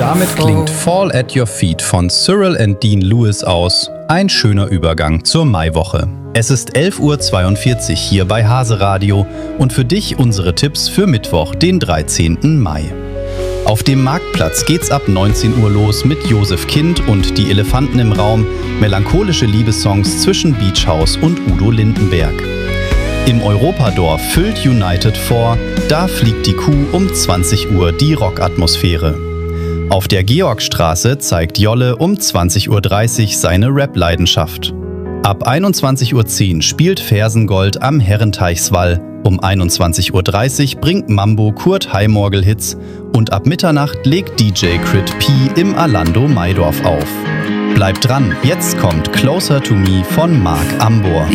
Damit klingt Fall at Your Feet von Cyril and Dean Lewis aus. Ein schöner Übergang zur Maiwoche. Es ist 11:42 Uhr hier bei Hase Radio und für dich unsere Tipps für Mittwoch, den 13. Mai. Auf dem Marktplatz geht's ab 19 Uhr los mit Josef Kind und Die Elefanten im Raum, melancholische Liebessongs zwischen Beach House und Udo Lindenberg. Im Europadorf füllt United vor, da fliegt die Kuh um 20 Uhr die Rockatmosphäre. Auf der Georgstraße zeigt Jolle um 20:30 Uhr seine Rap-Leidenschaft. Ab 21:10 Uhr spielt Fersengold am Herrenteichswall. Um 21:30 Uhr bringt Mambo Kurt Heimorgel-Hits und ab Mitternacht legt DJ Crit P im Alando Maidorf auf. Bleibt dran, jetzt kommt Closer to Me von Marc Ambor.